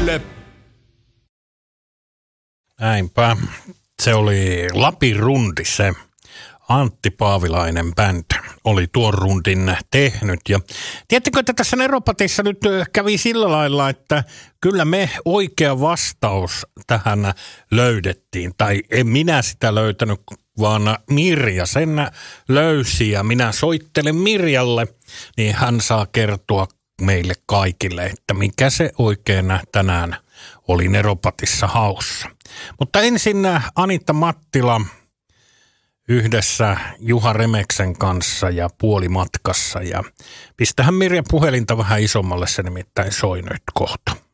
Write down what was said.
Yle. Näinpä. Se oli Lapin rundi, se Antti Paavilainen band oli tuon rundin tehnyt. Ja tiedättekö, että tässä Neropatissa nyt kävi sillä lailla, että kyllä me oikea vastaus tähän löydettiin. Tai en minä sitä löytänyt, vaan Mirja sen löysi ja minä soittelen Mirjalle, niin hän saa kertoa meille kaikille, että mikä se oikein tänään oli Neropatissa haussa. Mutta ensin Anitta Mattila yhdessä Juha Remeksen kanssa ja puolimatkassa. Ja pistähän Mirja puhelinta vähän isommalle, se nimittäin soi nyt kohta.